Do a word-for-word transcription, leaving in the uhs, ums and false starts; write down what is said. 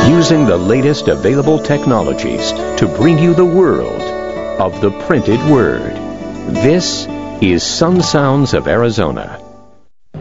using the latest available technologies to bring you the world of the printed word. This is Sun Sounds of Arizona.